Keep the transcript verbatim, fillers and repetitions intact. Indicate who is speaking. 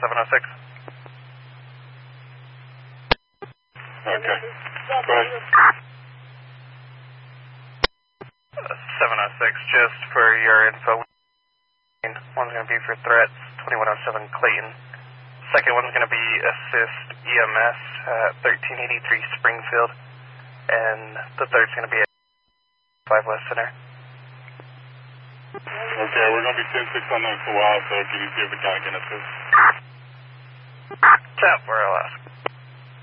Speaker 1: seven oh six.
Speaker 2: Okay. Go ahead.
Speaker 1: seven oh six, just for your info. One's going to be for threats, twenty-one oh seven Clayton. Second one's going to be assist E M S at thirteen eighty-three Springfield. And the third's going to be at five West Center.
Speaker 2: Okay, we're going to be ten six on those for a while, so can you see if we can get assist?
Speaker 1: Tap for Alaska.